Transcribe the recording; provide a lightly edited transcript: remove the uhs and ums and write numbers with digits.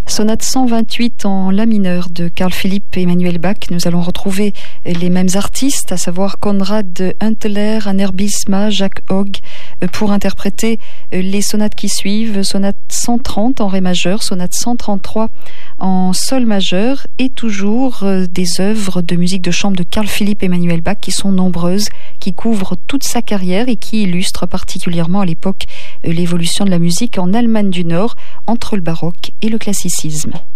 Sonate 128 en la mineur de Carl Philipp Emanuel Bach. Nous allons retrouver les mêmes artistes, à savoir Konrad Hunteler, Anner Bijlsma, Jacques Hogg, pour interpréter les sonates qui suivent. Sonate 130 en ré majeur, sonate 133 en sol majeur, et toujours des œuvres de musique de chambre de Carl Philipp Emanuel Bach qui sont nombreuses, qui couvrent toute sa carrière et qui illustrent particulièrement à l'époque l'évolution de la musique en Allemagne du Nord entre le baroque et le classicisme.